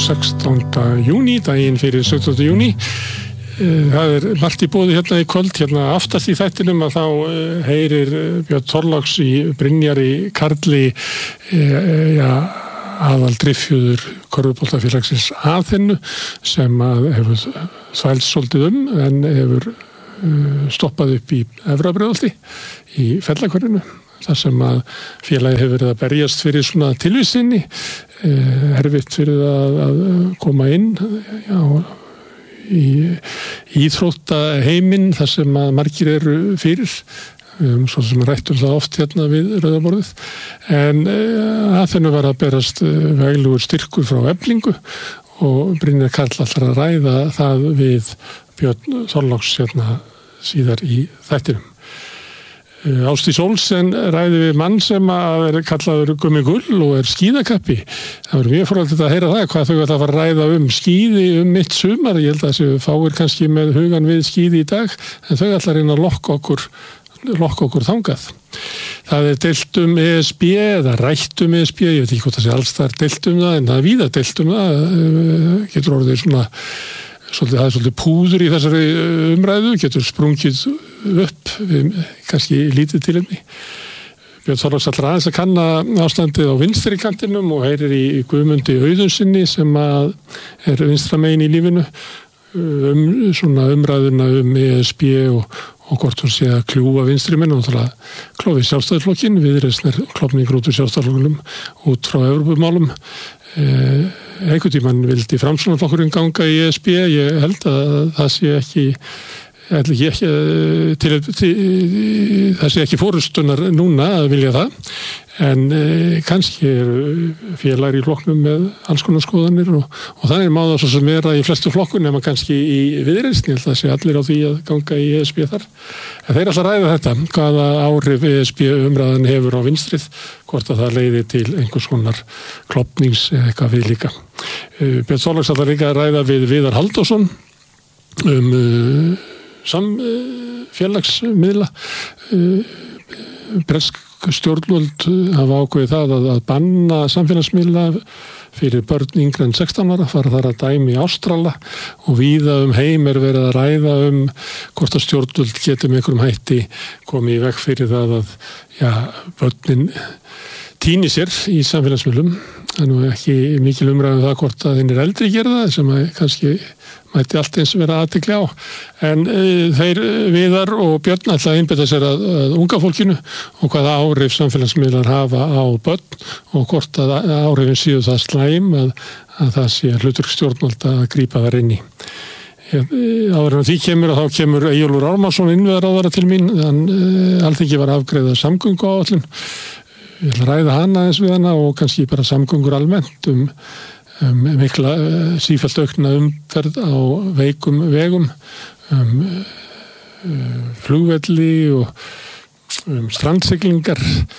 16. júní, daginn fyrir 17. júní. Það margt í boði hérna í kvöld, hérna aftast í þættinum að þá heyrir Björn Þorláks í Brynjari Karli aðal driffjöður körfuboltafélagsins Aþenu sem hefur þvælst svolítið en hefur stoppað upp í Efra-Breiðholti í Fellahverfinu. þar sem að félagi hefur verið að berjast fyrir svona tilvísinni, erfitt fyrir að koma inn í íþróttaheiminn þar sem að margir eru fyrir, svo sem rættum það oft hérna við Rauðaborðið, en Aþenu var að berast veglegur styrkur frá Eflingu og Brynjar Karl ætlar að ræða það við Björn Þorláks hérna síðar í þættinum. Ásdís Olsen ræði við mann sem er kallaður Gummi Gull og skíðakappi. Það var mjög fróðlegt að heyra það, hvað þau ætla að fara að ræða skíði mitt sumar. Ég held að þessu fáir kannski með hugan við skíði í dag, en þau ætla að reyna að lokka okkur þangað. Það deilt ESB eða rætt ESB, ég veit ekki hvort það sé alls þar deilt það, en það er víða deilt það, getur orðið svona það er svolítið púður í þessari umræðu, getur sprungið upp kannski lítið tilefni. Björn Þorláks ætlar aðeins að kanna ástandið á vinstri kantinum og heyrir í Guðmundi Auðunsinni sem er vinstra megin í lífinu svona umræðuna ESB og hvort hún sé að kljúfa vinstri menn og klófi Sjálfstæðisflokkinn, Viðreisn klofningur út úr Sjálfstæðisflokknum út frá Evrópumálum. Einhvern tímann vildi Framsóknarflokkurinn ganga í ESB, ég held að það sé ekki fórustunar núna að vilja það, en kannski félagar í flokknum með alls konar skoðanir og þannig má það svo sem vera í flestu flokkun nema kannski í Viðreisn, ég held að það sé allir á því að ganga í ESB þar. En þeir ætla að ræða þetta, hvaða áhrif ESB umræðan hefur á vinstrið, hvort að það leiði til einhvers konar klofnings eða eitthvað við líka. Björn Þorláks ætla líka að ræða við Viðar Halldórsson samfélagsmiðla. Bresk stjórnvöld hafa ákveðið það að banna samfélagsmiðla fyrir börn yngri en 16 ára, fara þar að dæmi Ástrala og víða heim er verið að ræða hvort að stjórnvöld geti með einhverjum hætti komið í veg fyrir það að börnin týni sér í samfélagsmiðlum. Það er nú ekki mikil umræðum það hvort að þeir eldri gera það, sem kannski mætti allt eins vera athygli á. En þeir Viðar og Björn ætla að einbeita sér að unga fólkinu og hvaða áhrif samfélagsmiðlar hafa á börn og hvort að áhrifin séu það slæm að það sé hlutverk stjórnvalda að grípa þar inn í. Áður en því kemur að þá kemur Eyjólfur Ármannsson innviðaráðherra til mín, Alþingi var að afgreiða samgönguáætlun. Ég ætla að ræða hana eins við hana og kannski bara samgöngur almennt mikla sífellt aukna umferð á veikum vegum, flugvelli og strandsiglingar,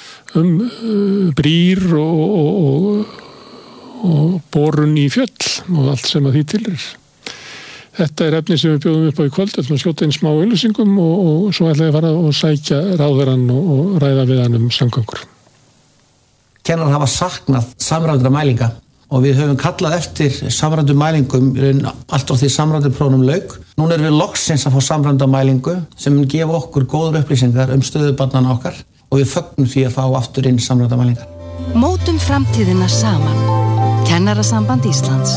brýr og borun í fjöll og allt sem að því tilheyrir. Þetta er efni sem við bjóðum upp á í kvöld, að skjóta inn smá auglýsingum og svo ætla ég að fara og sækja ráðherrann og ræða við hann samgöngur. Kennarar hafa saknað samræmdra mælinga og við höfum kallað eftir samræmdum mælingum allt frá því samræmduprófum lauk. Núna erum við loksins að fá samræmda mælingu sem mun gefa okkur góðar upplýsingar stöðu barnanna okkar og við fögnum því að fá aftur inn samræmda mælingar. Mótum framtíðina saman. Kennarasamband Íslands.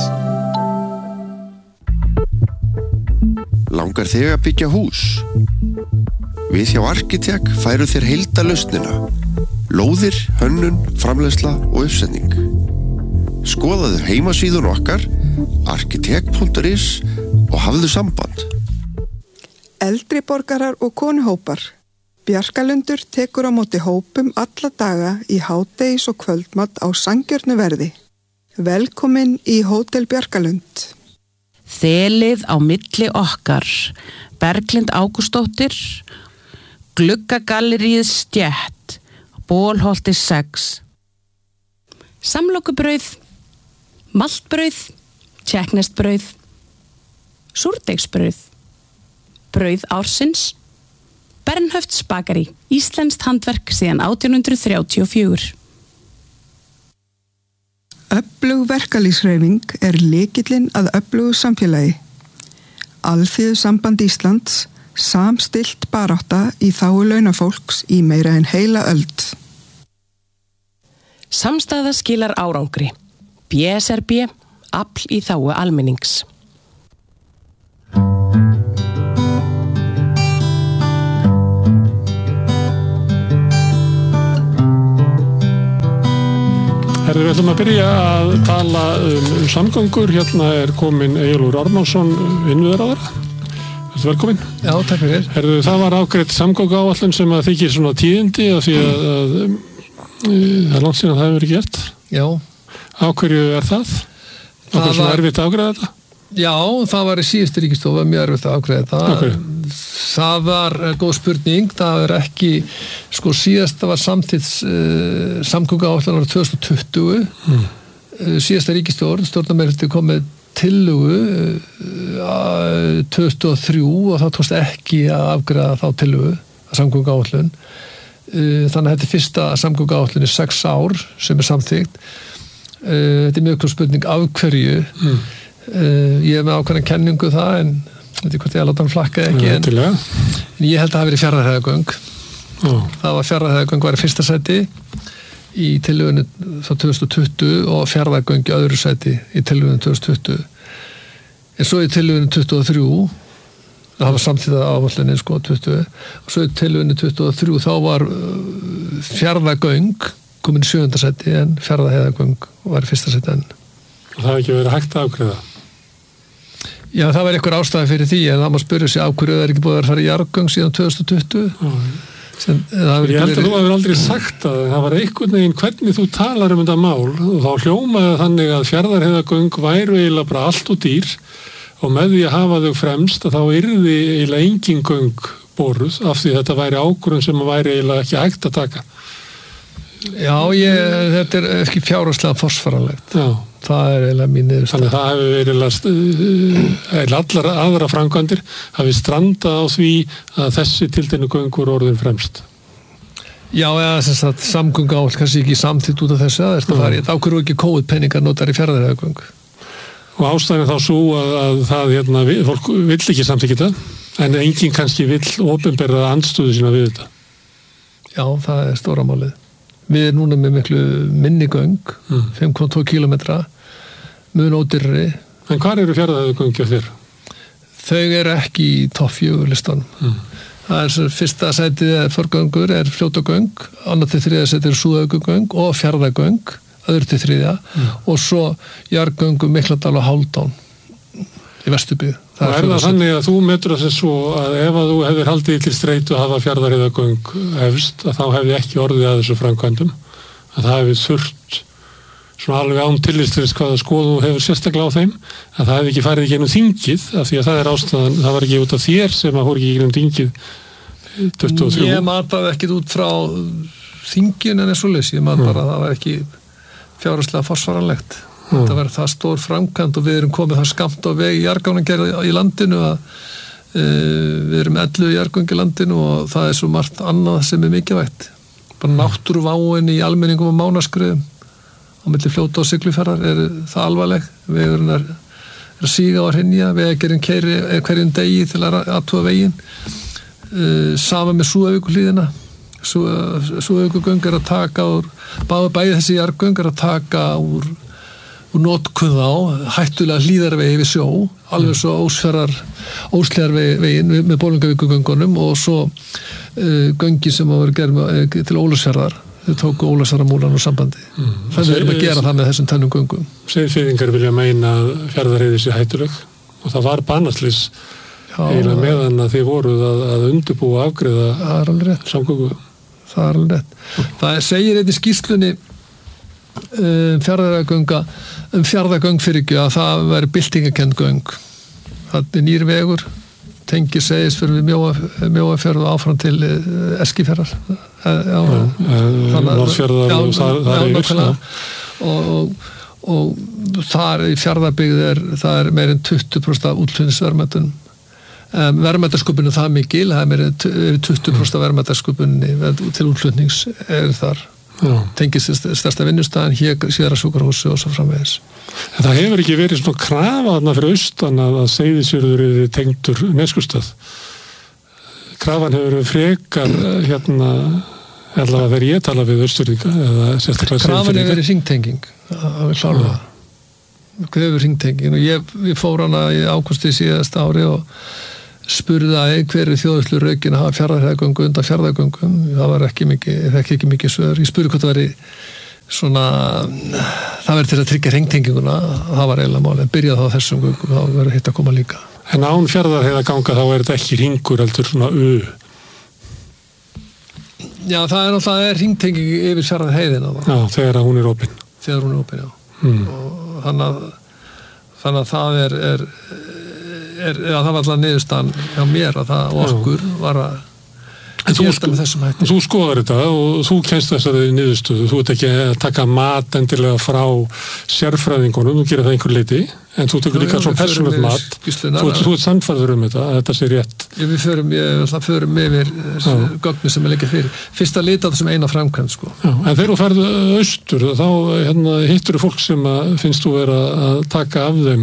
Langar þig að byggja hús? Við hjá Arkitek færu þér heildarlausnina. Lóðir, hönnun, framleiðsla og uppsetning. Skoðaðu heimasíðun okkar arkitek.is og hafðu samband. Eldri borgarar og konuhópar. Bjarkalundur tekur á móti hópum alla daga í hádegis og kvöldmat á sanngjörnu verði. Velkomin í Hótel Bjarkalund. Þelið á milli okkar. Berglind Ágústóttir, Gluggagalleríið Stjett, Bólholti 6. Samlokubrauð, maltbrauð, tékkneskt brauð, súrdeigsbrauð, brauð ársins, Bernhöfts bakari, íslenskt handverk síðan 1834. Öflug verkalýðshreyfing lykillinn að öflugu samfélagi. Alþýðusamband Íslands samstillt barátta í þágu launafólks í meira en heila öld. Samstaða skilar árangri. BSRB, afl í þágu almennings. Við ætlum að byrja að tala samgöngur. Hérna komin Eyjólfur Ármannsson, innviðaráðherra. Velkomin. Já, takk fyrir. Það var afgreidd samgönguáætlun sem að þykir svona tíðindi af því að það langt síðan það hefur verið gert. Já. Á hverju það? Á hverju svona erfitt að afgreiða þetta? Já, það var í síðustu ríkisstofu mjög erfitt að afgreiða þetta. Það var góð spurning. Það er ekki, síðasta var samgönguáætlun árið 2020. Síðasta ríkisstjórn, stjórnarmeirihluti kom með tillögu 2003 og það tókst ekki að afgreiða þá tillögu að samgönguáætlun. Þannig að þetta fyrsta samgönguáætlun í 6 ár sem samþykkt. Þetta mjög góð spurning af hverju. Ég með ákveðna kenningu það en veit ekki hvort ég að láta hann flakka ekki en ég held að það hafi verið Fjarðarheiðargöng. Það var Fjarðarheiðargöng var í fyrsta sæti í tillögunni frá 2020 og Fjarðargöng í öðru sæti í tillögunni 2020. En svo í tillögunni 23 það var samtíða ávallinni 20 og svo í tillögunni 23 þá var Fjarðargöng komin í 7. sæti en Fjarðarheiðargöng var í fyrsta sæti enn. Það hefði ekki verið hægt að afgreiða? Já, það var einhver ástæða fyrir því en það má spyrja sig á hverju það ekki búið að fara í jarðgöng síðan 2020. Ég held að þú hefur aldrei sagt að það var einhvern veginn hvernig þú talar þetta mál og þá hljómaði þannig að Fjarðarheiðargöng væru eiginlega bara allt og dýr og með því að hafa þau fremst að þá yrði eiginlega engin göng boruð af því þetta væri ákvörðun sem væri eiginlega ekki hægt að taka. Já, þetta ekki fjárhagslega forsvaranlegt. Já. Það eiginlega mín niðurstaða. Þannig að það hefur verið allar aðra framkvæmdir hafi strandað á því að þessi tilteknu göng voru orðin fremst. Já, eða þess að samgönguáætlun kannski ekki samþykkt út af þessu það er á hverju ekki COVID-peningar notar í Fjarðarheiðargöng. Og ástæðan þá svo að það fólk vill ekki samþykkja þetta en enginn kannski vill opinberra andstöðu sína við þetta. Já, það er stóra málið. Við erum núna með miklu minni göng, 5,2 kilometra, mun ódýrari. En hvar eru Fjarðarheiðargöng hjá þér? Þau eru ekki í topp 4 listan. Það er fyrsta sætið forgöngur Fljótagöng, annað til 3. sætið Súðavíkurgöng og Fjarðargöng, öðru til 3. Og svo jarðgöng Mikladal og Hálfdán í Vesturbyggð. Og það þannig að þú metur að þess svo að ef að þú hefur haldið til streitu að hafa Fjarðarheiðargöng efst, að þá hefði ekki orðið að þessu framkvæmdum, að það hefði þurft svona alveg án tillitslist hvaða skoðu hefur sérstaklega á þeim, að það hefði ekki farið í gegnum þingið, af því að það er ástæðan, það var ekki út af þér sem að fór ekki í gegnum þingið 23. Ég mataði ekkit út frá þingin en svoleiðis, ég mat bara að það var ekki fjárhagslega forsvaranlegt. Þetta var það stór framkvæmd og við erum komið það skammt á vegi jarðgangagerð í landinu að við erum 11 jarðgöng í landinu og það er svo margt annað sem mikilvægt. Bara náttúruváin í almenningum og mánaskriðum á milli Fljóta og Siglufjarðar það alvarleg. Vegurinn er að síga og hrynja, vegagerðin keyrir hverjum degi til að athuga veginn. Sama með Súðavíkurhlíðina. Súðavíkurgöng að taka úr, bæði þessi jarðgöng að taka úr notkun á hættulega hlíðarvegi við sjó, alveg svo óshlíðarvegin með Bolungavíkurgöngunum og svo göngi sem var gerð til Ólafsfjarðar. Þau tóku Ólafsfjarðarmúlan úr sambandi. Það erum að gera það með þessum tennum göngum. Seyðfirðingar vilja meina að Fjarðarheiði sé hættuleg og það var banaslys eiginlega meðan að þið voruð að undirbúa afgreiða samgöngu. Það er alveg rétt. Það segir einnig skýrslunni Fjarðargöng fyrir ekki að það veri byltingakend göng. Það er nýr vegur, tengir segist fyrir Mjóafjörð og áfram til Eskifjarðar. Norðfjarðar og það er yfir. Og þar í Fjarðarbyggð það er meir en 20% af útflutningsverðmætum. Verðmætasköpunni það mikil, það er meir en 20% af verðmætasköpunni til útflutnings þar. tengist stærsta vinnustæðan, hér síðara sjúkrahúsi og svo framvegis. En það hefur ekki verið svona krafa þarna fyrir austan að Seyðisfjörður er tengdur Neskustað. Krafan hefur verið frekar allavega þegar ég tala við Austfirðinga eða sérstaklega Seyðisfirðinga. Krafan hefur verið hringtenging, það er klárlega. Hvað hefur hringtenging og ég fór hana í ágústi síðasta ári og spurði að hver þjóðslu raukin að hafa fjarðarheiðagöngu undan fjarðargöngum. Það var ekki mikið svör. Ég spurði hvort það væri svona, það verið til að tryggja hringtenginguna, það var eiginlega málið. Byrjaði þá þessum göngum, þá verið hitt að koma líka. En án fjarðarheiðaganga þá er þetta ekki hringur heldur svona Já, það er náttúrulega hringtenging yfir fjarðarheiðina. Já, þegar hún er opin. Þegar hún er opin, já. Og þannig að það það var alltaf niðurstaðan hjá mér að það okkur var að geta með þessum hætti. Þú skoðar þetta og þú kennst þessari niðurstöðu. Þú ert ekki að taka mat endilega frá sérfræðingunum, þú gerir það einhver leiti, en þú tekur líka svona persónulegt mat. Þú ert sannfærður þetta, að þetta sé rétt. Við förum yfir gögnin sem liggja fyrir. Fyrst að lita þessum eina framkvæmd, sko. Já, en þegar þú ferðu austur, þá hittur fólk sem finnst þú vera að taka af þeim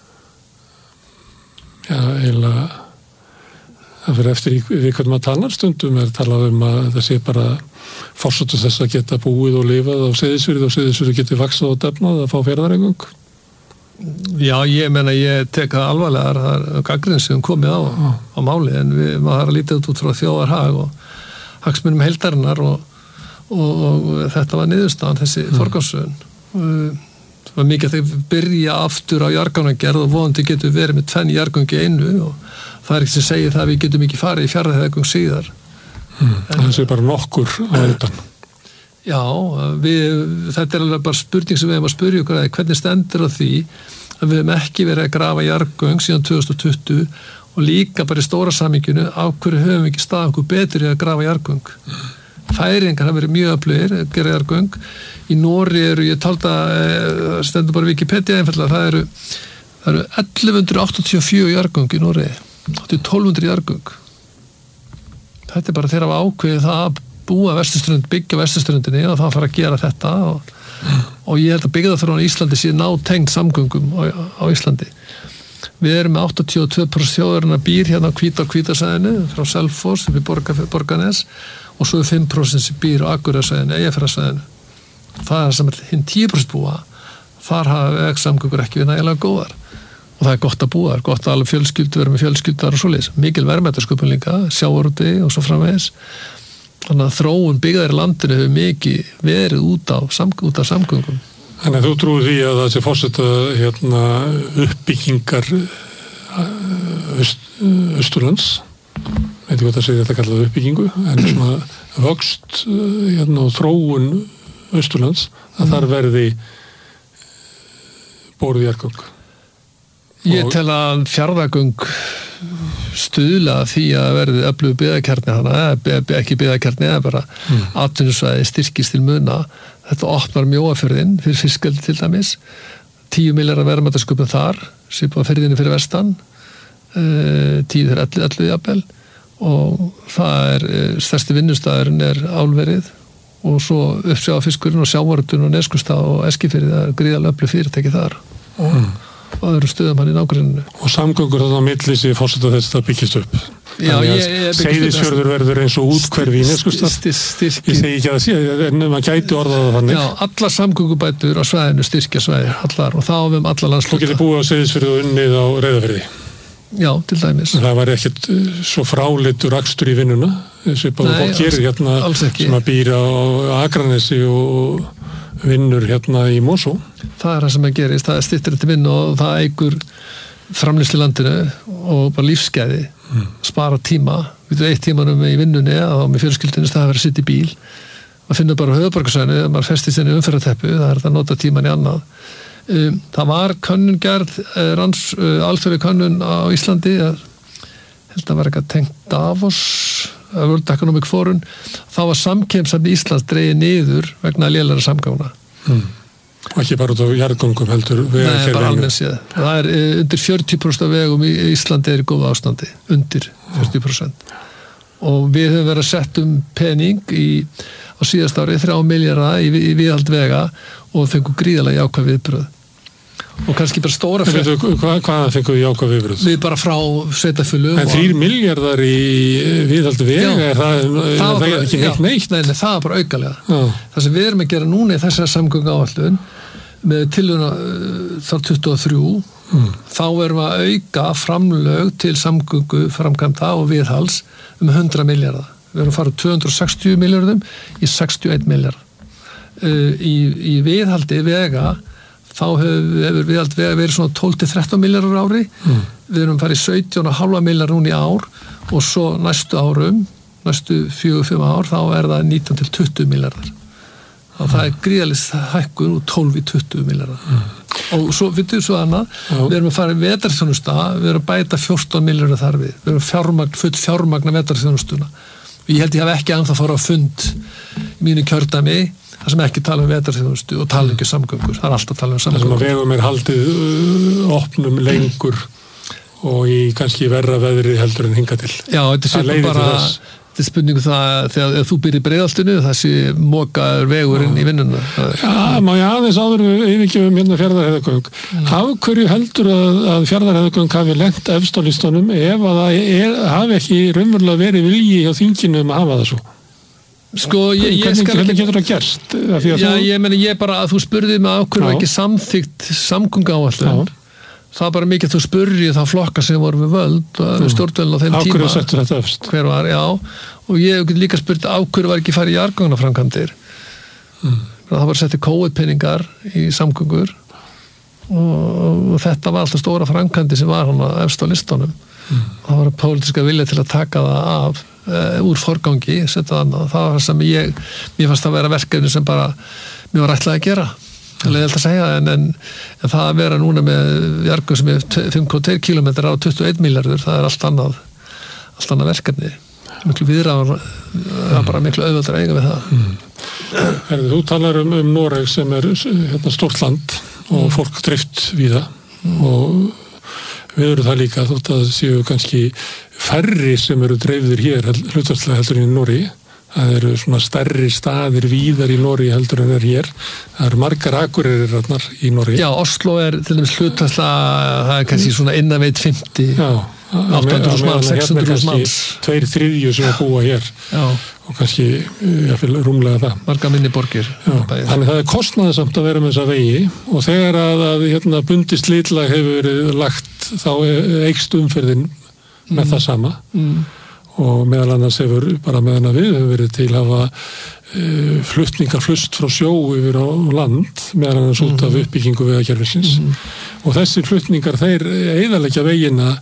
eiginlega það fyrir eftir við hvernig maður talar stundum talað að það sé bara forsötu þess að geta búið og lifað á Seyðisfirði og Seyðisfirði geti vaxað og defnað að fá fjarðarheiðagöng. Já, ég tek það alvarlega, það er gagnrýni sem komið á máli en maður þarf að lítið út frá þjóðarhag og hagsmunum heildarinnar og þetta var niðurstaðan þessi forgangsröðun. Það var mikið að byrja aftur á jarðgangagerð og vonandi getum verið með 2 jarðgöng í einu og það er ekki sem segir það að við getum ekki farið í fjarðarheiðagöng síðar. Það sé bara nokkur á undan. Já, þetta er alveg bara spurning sem við hefum að spyrja okkur að hvernig stendur á því að við hefum ekki verið að grafa jarðgöng síðan 2020 og líka bara í stóra samhenginu af hverju höfum við ekki staðið okkur betur í að grafa jarðgöng. Færeyingar hafa verið mjög öflugir að gera jarðgöng. Í Noregi ég taldi að stendur bara Wikipedia einfallega, það eru 1184 jarðgöng í Noregi, 1200 jarðgöng. Þetta er bara þeirra að ákveði það að búa byggja vesturströndinni og það fara að gera þetta og ég held að byggðaþróun í Íslandi sé nátengd samgöngum á Íslandi. Við erum með 82% þjóðarinnar býr hérna á Hvítarsvæðinu frá Selfoss upp í Borgarnes og svo 5% sem býr á Akureyrarsvæðinu, Eyjafjarðarsvæðinu. Það er sem hinn 10% búa, þar hafa samgöngur ekki við nægilega góðar og það er gott að búa, gott að alveg vera með fjölskyldar og svoleiðis. Mikil verðmætasköpun líka, sjávarútvegi og svo framvegis. Þannig að þróun byggðar í landinu hefur mikið verið út af samgöngum. Þannig að þú trúir því að það sé forseta uppbyggingar Austurlands, veit ekki hvað það segir þetta kallað uppbyggingu, en svona vöxt og þróun Austurlands, að þar verði borið jarðgöng. Ég tel að fjarðargöng stuðla því að verði öflugur byggðakjarni hana, ekki byggðakjarni eða bara atvinnusvæði styrkist til muna. Þetta opnar Mjóafjörðinn fyrir fiskeldi til dæmis, 10 milljarðar verðmætasköpun þar, svipað firðinni fyrir vestan, 10 fyrir 11 jafnvel og það er stærsti vinnustæðurinn er álverið og svo uppsjáfiskurinn og sjávarútvegurinn og Neskustad og Eskifirði, það er gríðarlega öflug fyrirtæki þar og öðrum stöðum hann í nágrenninu. Og samgöngur þarna á milli sé forseta þess að það byggist upp. Já, Seyðisfjörður verður eins og útkverfi í Neskustad. Ég segi ekki að það sé, en maður gæti orðað það þannig. Já, allar samgöngubætur á svæðinu styrkja svæði, allar, og þá við allar landslóta. Þú getur búið á Seyðisfjörðu og unnið á Reyðarfirði. Já, til dæmis. Það var ekkert svo fráleitur akstur í vinnuna, svipað og fólk gerir hérna sem að býra á Akranesi og vinnur hérna í Mosó. Það er það sem að gerist, það styttir þetta vinnu og það eigur framleiðslu í landinu og bara lífsgæði, spara tíma, við veitum 1 tímanum í vinnunni eða með fjölskyldinu það að vera að sitja í bíl, maður finnur bara höfuðborgarsvæðinu, þegar maður festist inn í umferðarteppu, það er að nota tíman í annað. Það var könnungerð, alþjóðleg könnun á Íslandi, held að vera eitthvað tengt Davos, World Economic Forum, þá var samkeppnishæfni Íslands dregið niður vegna lélegra samgangna. Og ekki bara út á jarðgöngum heldur? Nei, bara almennt séð. Það er undir 40% af vegum í Íslandi er í góða ástandi, undir 40%. og við höfum verið að setja pening á síðast ári 3 milljarða í viðhald vega og fengum gríðarlega jákvæð viðbrögð og kannski bara stóra Hvað fengum við jákvæð viðbrögð? Við bara frá sveitarfélögum. En 3 milljarðar í viðhald vega, það er ekki neitt? Nei, það er bara aukalega. Það sem við erum að gera núna í þessari samgönguáætlun með tilhöfuna þar 23 þá erum við að auka framlög til samgöngu framkvæmda og viðhalds 100 milljarða. Við erum að fara 260 milljörðum í 61 milljarð. Í viðhaldi vega þá hefur viðhald vega verið svona 12-13 milljarðar ári. Við erum að fara í 17,5 milljarðar núna í ár og svo næstu árum, næstu 4-5 ár, þá er það 19-20 milljarðar. Og það er gríðarlega hækkun úr 12-20 milljarðar. Og svo, svo annað, við erum að fara í vetrarþjónusta, við erum að bæta 14 milljarðar þar við. Við erum full fjármagna vetrarþjónustuna. Og ég held ég hafi ekki ennþá fara á fund í mínu kjördæmi, þar sem ekki tala vetrarþjónustu og tala ekki samgöngur. Það er alltaf að tala samgöngur. Það sem að vegum haldið opnum lengur og í kannski verra veðri heldur en hinga til. Já, þetta er spurningu það þegar þú byrjir Breiðholtinu þessi mokaður vegurinn í vinnuna. Já, má ég aðeins áður við yfirgefum hérna Fjarðarheiðargöng. Af hverju heldur að Fjarðarheiðargöng hafi lent efst á listunum ef að það hafi ekki raunverulega verið vilji hjá þinginu að hafa það svo? Sko, hvernig getur það gerst? Ég bara að þú spurðið mig af hverju ekki samþykkt samgönguáætlun. Það er bara mikið að þú spurðir þá flokka sem voru við völd stjórnvölinn á þeim tíma. Á hverju settur þetta efst? Hver var, já. Og ég get líka spurt á hverju var ekki farið í jarðgangaframkvæmdir. Það var settið COVID-peningar í samgöngur og þetta var alltaf stóra framkvæmdi sem var hann efst á listunum. Það var pólitíska vilja til að taka það af úr forgangi, setja það annað. Það var það sem mér fannst að vera verkefni sem bara mér var ætlað að gera. Það er að segja, en það að vera núna með jarðgöng sem er 5,2 kilometrar á 21 milljarður, það er allt annað verkefni. Miklu viðræðar, það er bara miklu auðveldar að eiga við það. Þú talar um Noreg sem er stórt land og fólk dreift víða og við erum það líka þótt að séu kannski færri sem eru dreifðir hér hlutfallslega heldur en í Noregi. Það eru svona stærri staðir víðar í Noregi heldur en hér. Það eru margar akureyrar í Noregi. Já, Oslo er til dæmis hlutfallslega, það er kannski svona innan veit 50, 800 manns, 600 manns. 2/3 sem að búa hér. Já. Og kannski rúmlega það. Marga minni borgir. Þannig það er kostnaðarsamt að vera með þessa vegi og þegar að bundið slitlag hefur verið lagt þá eykst umferðin með það sama. Og meðal annars hefur bara meðan að við hefur verið til að hafa flutningar flust frá sjó yfir á land meðal annars út af uppbyggingu vegakerfisins og þessir flutningar þeir eyðileggja vegina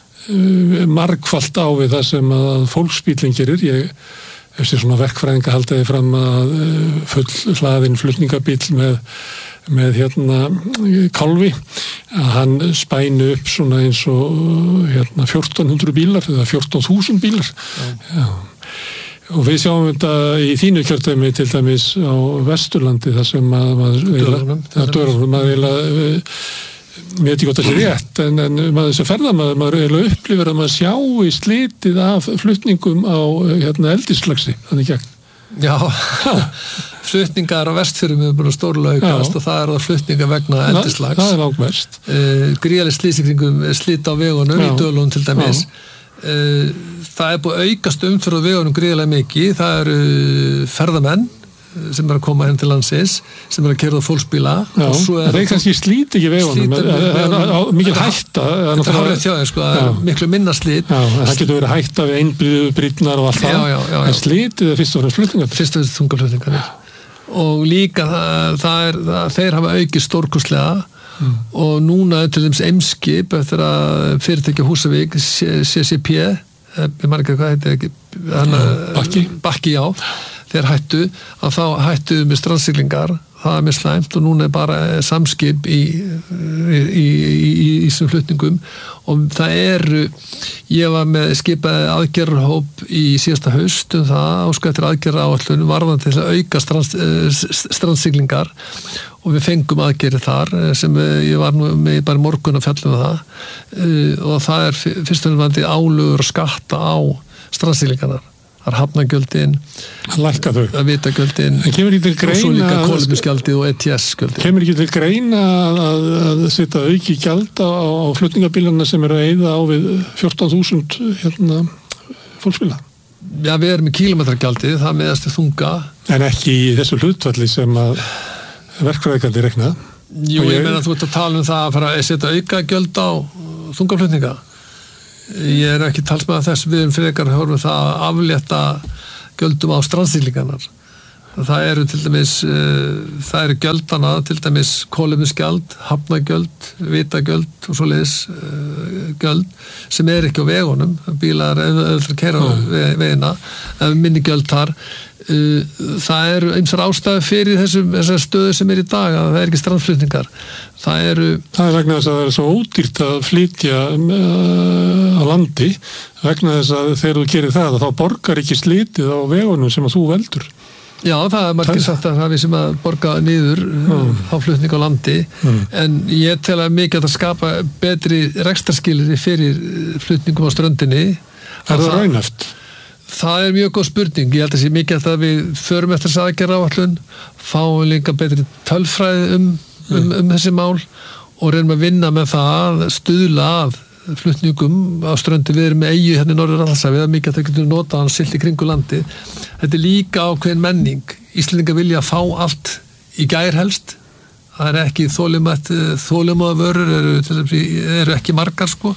margfalt á við það sem að fólksbíllinn gerir. Ég hef sér svona verkfræðinga haldaði fram að full hlaðinn flutningabíll með kálfi að hann spæni upp svona eins og 1400 bílar eða 14.000 bílar. Já. Og við sjáum þetta í þínu kjördæmi til dæmis á Vesturlandi þar sem maður mér veit ekki gott að sé rétt en maður sem ferðamaður eiginlega upplifir að maður sjái slitið af flutningum á eldislagsi þannig gegn. Já, flutningar á Vestfjörðum hefur búin að stórlega aukast og það er flutningar vegna eldislags. Það er langmest. Gríðarleg slísikringum slit á vegunum í Dölum til dæmis. Það er búið aukast umferð á vegunum gríðarlega mikið. Það eru ferðamenn sem er að koma til landsins, sem er að keyra á fólksbíla. Það er kannski slít ekki vegunum. Mikil hætta. Það er miklu minna slít. Það getur verið hætta við einbrýtnar og allt það. En slítið er fyrst og fremst flutningar. Fyrst og fremst þungaflutningar. Og líka þeir hafa aukið stórkostlega og núna til dæmis Eimskip eftir að fyrirtækja Húsavík, CCP, ég man ekki hvað heitir, Bakki, já. Þeir hættu, að þá hættu með strandsiglingar, það er með slæmt og núna er bara samskip í þessum flutningum og það ég var með skipaði aðgerðarhóp í síðasta haust það áskæði eftir aðgerðaráætlun varðan til að auka strandsiglingar og við fengum aðgerðir þar sem ég var nú með bara morgun að fjalla það og það er fyrst og nefnandi álögur og skatta á strandsiglingarnar. Það hafnagjöldin, að vitagjöldin, en kemur ekki til greina og svo líka kolefnisgjaldið og ETS-gjaldið. Kemur ekki til greina að setja auki gjald á flutningabílana sem eru að eyða á við 14.000 fólksbíla? Já, við erum með kílómetragjaldið, það meðast þunga. En ekki í þessu hlutfalli sem að verkfræðikandi rekna. Jú, ég meina að þú ert að tala það að fara að setja auka gjöld á þungaflutninga. Ég er ekki talsmaður þess, við erum frekar horfum það að aflétta gjöldum á strandsiglingarnar. Það eru til dæmis, það eru gjöldana, til dæmis kolefnisgjald, hafnagjöld, vitagjöld og svoleiðis gjöld sem ekki á vegunum, bílar auðvitað keyra á vegina, minni gjöld þar. Það eru ýmsar ástæður fyrir þessar stöðu sem í dag, að það ekki strandflutningar. Það er vegna þess að það er svo ódýrt að flytja á landi, vegna þess að þegar þú gerir það, þá borgar ekki slitið á vegunum sem að þú veldur. Já, það er margir sagt að það við sem að borga niður á flutning á landi, en ég tel að mikið að skapa betri rekstrarskilyrði fyrir flutningum á ströndinni. Er það raunhæft? Það er mjög góð spurning. Ég held að sé mikið að við förum eftir þess aðgerðaáætlun, fáum líka betri tölfræði um þessi mál og reynum að vinna með það að stuðla að flutningum á ströndi. Við erum með eyju hérna í Norður-Atlantshafi, það er mikið að það getur notað hann silt í kringu landi. Þetta er líka ákveðin menning. Íslendingar vilja fá allt í gær helst. Það er ekki þolinmóða vörur eru ekki margar sko.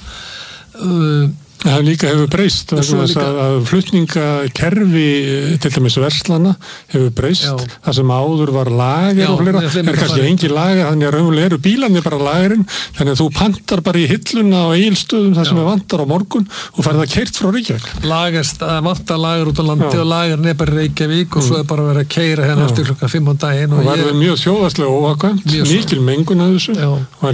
Það líka hefur breyst að flutningakerfi til dæmis verslana hefur breyst. Það sem áður var lager og fleira, kannski engin lager, þannig að raunverulega eru bílarnir bara lagerinn, þannig að þú pantar bara í hilluna á Egilsstöðum það sem vantar á morgun og færð það keyrt frá Reykjavík. Vantar lager út á landi og lagerinn er bara í Reykjavík og svo er bara verið að keyra hérna eftir klukkan 5 á daginn. Og verður mjög þjóðhagslega óhagkvæmt, mikil mengun af þessu,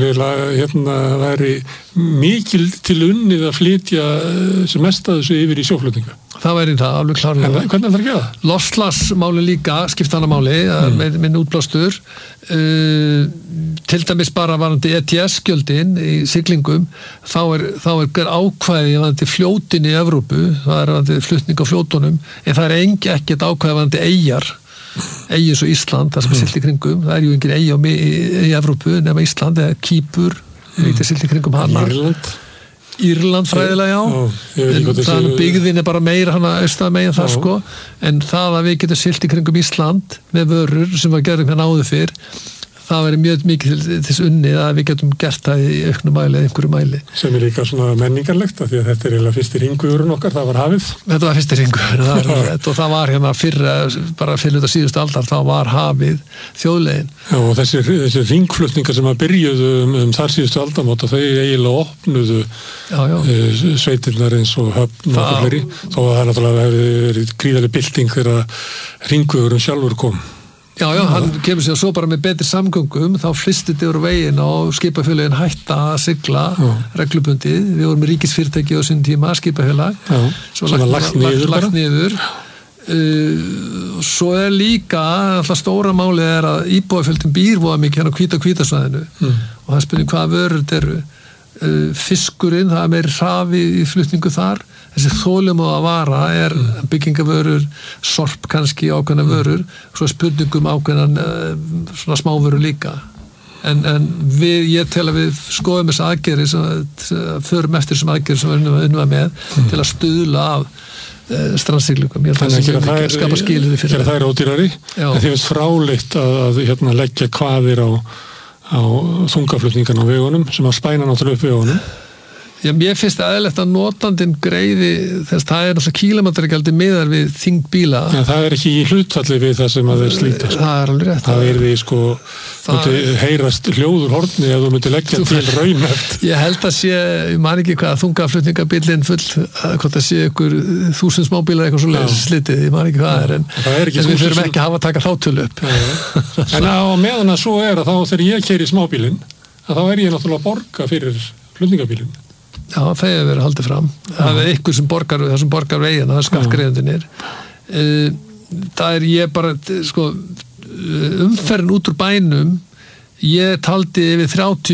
væri mikil til unnið að flytja sem mest að þessu yfir í sjóflutninga. Það væri það, alveg klárlega. En hvernig er það að gera? Loftslagsmáli líka, skipta máli, minn útblástur, til dæmis bara varandi ETS-gjöldin í siglingum, þá er ákvæði varandi fljótin í Evrópu, það er varandi flutning á fljótunum, en það er ekkert ákvæði varandi eyjar eins og Ísland, það sem er silt í kringum, það er ju engin eyja í Evrópu nema Ísland, eða Kýpur, silt í kringum hana. Írland fræðilega, en þannig byggðin er bara meira hana austan megin það sko, en það að við getum silt í kringum Ísland með vörur sem við gerum hérna áður fyrr, það verið mjög mikið til þess unnið að við getum gert það í auknum mæli eða einhverju mæli. Sem er líka svona menningarlegt af því að þetta er eiginlega fyrsti hringvegurinn okkar, það var hafið. Þetta var fyrsti hringvegurinn, og það var hérna bara fyrir þetta síðustu aldar, þá var hafið þjóðlegin. Já, og þessi hringflutningar sem að byrjuðu þar síðustu aldamóta, þau eiginlega opnuðu sveitirnar eins og höfn og fleiri, þó að það náttúrulega hefði verið gríðarleg bylting þegar hringvegurinn sjálfur kom. Já, hann kemur sér svo bara með betri samgöngum, þá flystið yfir veginn og skipafélagin hætta að sigla reglubundið. Við vorum með ríkisfyrirtæki á sín tíma, skipafélag, sem var lagt niður. Svo er líka, alltaf stóra málið er að íbúafjöldin býr voða mikið hérna á hvítasvæðinu og það spurning hvaða vörur þetta eru. Fiskurinn, það er meiri hraði í flutningu þar. Þessi þolinmóða vara er byggingavörur, sorp kannski ákveðna vörur, svo spurningum ákveðna svona smávörur líka. En ég tel að við skoðum þess aðgerðir, förum eftir þessum aðgerðir sem við unnum með til að stuðla af strandsiglingum. Ég held að það skapa skilyrði fyrir það. Það er ódýrari, en þið finnst fráleitt að leggja kvaðir á þungaflutningan á vegunum sem að spæna náttúrulega upp vegunum. Já, mér finnst eðlilegt að notandinn greiði þess að það er náttúrulega kílómetragjaldi miðar við þyngd bíla. Já, það er ekki í hlutfalli við það sem að þeir slíta. Það er alveg rétt. Það er því myndi heyrast hljóður horni ef þú myndi leggja til raunhæft. Ég held að sé, ég man ekki hvað þungaflutningabílinn full, hvort það sé ykkur 1000 smábílar eitthvað svo slitið, ég man ekki hvað er, en við þurfum ekki að taka þá tölu upp. En á meðan að svo er að þá þegar ég keyri smábílinn, að þá er ég náttúrulega að borga fyrir flutningabílinn. Já, það hefur verið haldið fram. Það er ykkur sem borgar veginn, það er skattgreiðendurnir. Það er ég bara, umferðin út úr bænum, ég taldi yfir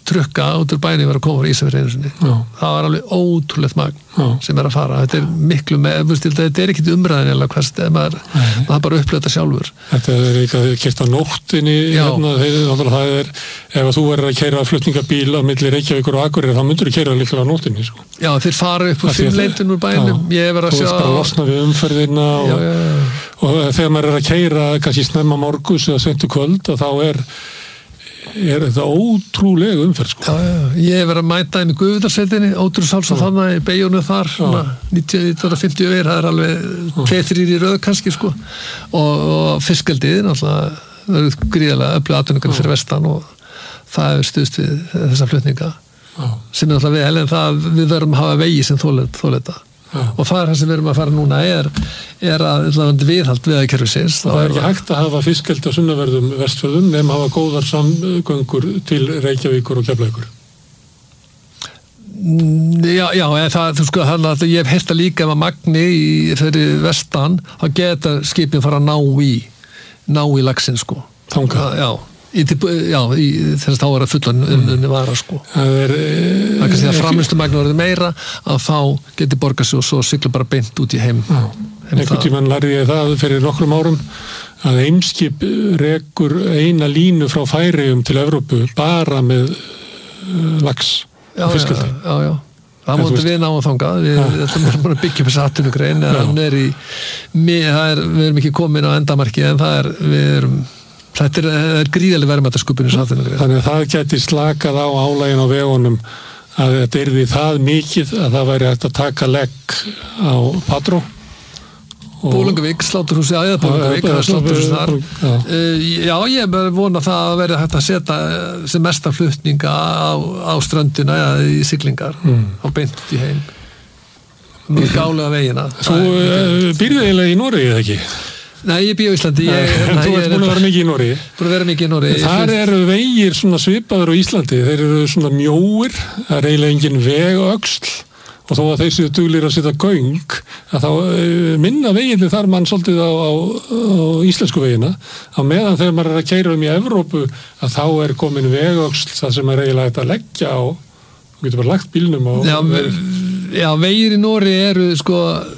trukka út úr bænum var að koma frá Ísafirði einu sinni. Það var alveg ótrúlegt magn sem að fara. Þetta miklu þetta ekkit umræðin eða maður bara upplöða þetta sjálfur. Þetta ekki að keyrt á nóttinni hérna, það ef þú verður að keyra flutningabíl á milli Reykjavíkur og Akureyrar, þá myndur þú keyra líklega á nóttinni, sko. Já, þeir fara upp úr 5 leitin úr bænum. Ég var að sjá. Þú bara losna við umferðina og þegar maður að keyra kannski snemma morgus eða sentu kvöld, og þá er þetta ótrúlega umferð, sko. Ég verið að mæta inn í Guðviðarsveitinni, Ódrúsháls og þannig í beigjunu þar, 1950 það alveg 2-3 í röð kannski, sko, og fiskeldið náttúrulega, það eru gríðarlega öflug atvinningar fyrir vestan og það er stuðst við þessa flutninga sem er náttúrulega vel, en það við verðum að hafa vegi sem þoleta. Og það sem við erum að fara núna er að viðhald vegakerfisins. Það er ekki hægt að hafa fiskeldi á sunnanverðum Vestfjörðum nema hafa góðar samgöngur til Reykjavíkur og Keflavíkur. Já, það, sko, ég hef heyrt líka að magni fyrir vestan, þá geta skipin fara að ná í laxinn, sko. Þangað? Þess að þá er að fullan vara, sko. Það er kannski að framleiðslumagn verður meira, að þá geti borgað sig og svo sigla bara beint út í heim. Einhvern tímann lærði ég það fyrir nokkrum árum að Eimskip rekur eina línu frá Færeyjum til Evrópu bara með lax og fiskeldi. Já. Það múndi við náum þangað, við erum búin að byggja upp þessi atvinnugrein, við erum ekki komin á endamarki, en þetta er gríðarlega verðmætasköpun í samfélaginu. Þannig að það geti slakað á álægin á vegunum að þetta yrði það mikið að það væri hægt að taka legg á Patró. Bólungavík, Sláturhúsi, eða Bólungavík, Sláturhúsi þar. Já, ég er vona það að verði hægt að setja sem mesta flutninga á ströndina eða í siglingar á beint út í heim. Mjög gálega vegina. Þú býrði eiginlega í Noregi, eða ekki? Nei, ég bý á Íslandi. En þú ert búin að vera mikið í Noregi? Búin að vera mikið í Noregi. Þar eru vegir svona svipaður á Íslandi. Þeir eru svona mjóir, það er eiginlega engin vegöxl, og þó að þeir séu duglir að setja göng, að þá minna veginni þar mann svolítið á íslensku vegina, á meðan þegar maður er að keyra í Evrópu, að þá er komin vegöxl, það sem er eiginlega þetta að leggja á, þú getur bara lagt bílnum á. Já, vegir í Noregi eru, sko,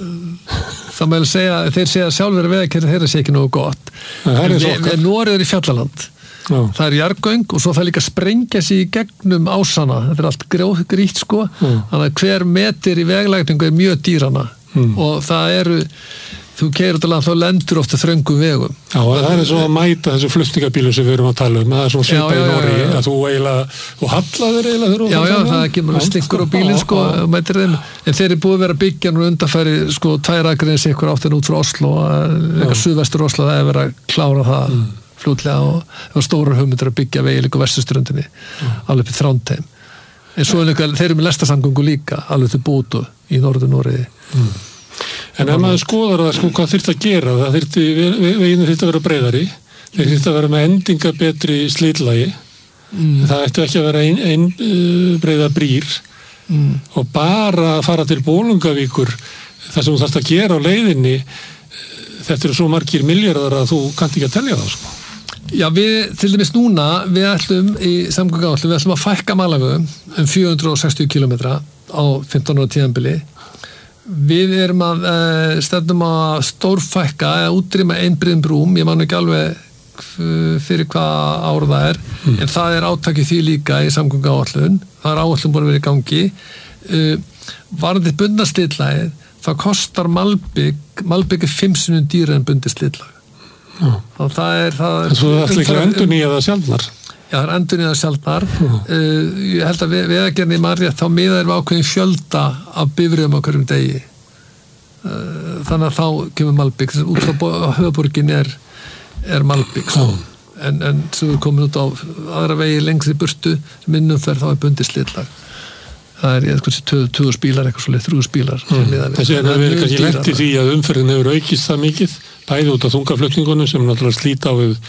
það með að segja, þeir segja sjálfur að vegakerfið þeirra sé ekki nógu gott. En Noreg er í fjallaland. Það er jarðgöng og svo það líka sprengja sig í gegnum ásana. Þetta er allt grýtt, sko. Þannig að hver metir í veglægningu er mjög dýrana. Og það þú keyrir út á land, þá lendur ofta þröngum vegum. Já, það er svo að mæta þessu flutningabílum sem við erum að tala það er svona svipað í Noregi, að þú hallaðir eiginlega Já, það kemur stinkur á bílinn, sko, og mætir þeim, en þeir eru búið að vera að byggja nú undanfæri, sko, 2 akreins ykkur áttin út frá Oslo, eitthvað suðvestur Oslo, það er verið að klára það fljótlega og stóra hugmyndir að byggja vegi líka á vesturströndinni, alveg upp í Þrándheim. En svo þeir eru með lestarsamgöngu líka, alveg til Bútu í Norður-Noregi. En ef maður skoðar það, sko, hvað þyrfti að gera, veginu þyrfti að vera breiðari, þeir þyrfti að vera með endinga betri slitlagi, það ætti ekki að vera ein breiða brýr og bara að fara til Bólungavíkur, það sem þú þarfst að gera á leiðinni, þetta eru svo margir milljarðar að þú kannt ekki að telja það, sko. Já, til dæmis núna, við ætlum í samgönguáætlun, við ætlum að fækka malarvegum 460 kilometra á 15 ára tímabili. Við erum að stefnum að stórfækka eða útrýma einbreiðum brúm, ég man ekki alveg fyrir hvað ár það er, en það er átakið því líka í samgönguáætlun, það er áætlun búin að vera í gangi. Varðandi bundna slitlagið, það kostar malbygg 5 sinnum dýra en bundið slitlag. Það er Svo það er líka endurnýjað það sjaldnar. Já, það er endurnýjað sjaldnar. Ég held að vegagerðin í Marrétt þá miðar við ákveðin fjölda af bifreiðum á hverjum degi. Þannig að þá kemur malbygg. Út frá höfuborgin er malbygg. En svo við komum út á aðra vegi lengst í burtu, minnumferð þá er bundið slitlag. Það er 2000 bílar, eitthvað svolítið 3000 bílar. Þessi er verið kannski lent í því að umferðin hefur aukist það mikið, bæði út af þungaflutningunum sem náttúrulega slíta á við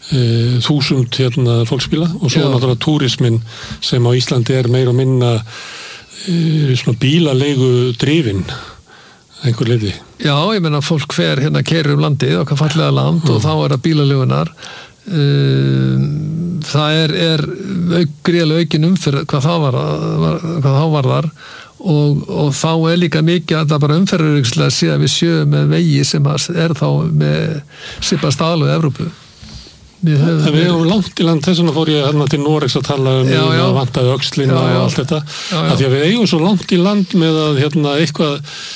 1000 fólksbíla og svo náttúrulega túrismin sem á Íslandi er meira og minna svona bílalegu drifin einhver leiti. Já, ég meina fólk keyrir landið, okkar fallega land og þá er það bílalegunar það er gríðarlega aukin umferð hvað þá varðar og þá líka mikið að það bara umferðaröryggislega sé að við sjöum með vegi sem er þá með svipað staðalög í Evrópu. Við höfum langt í land, þess vegna fór ég hérna til Noregs að tala að vantaði öxlina og allt þetta, af því að við eigum svo langt í land með að eitthvað